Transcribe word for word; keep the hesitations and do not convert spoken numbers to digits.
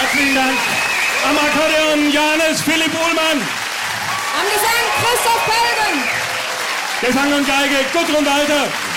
Herzlichen Dank. Am Akkordeon Johannes Philipp Uhlmann. Am Gesang Christoph Pelden. Gesang und Geige Gudrun Walter.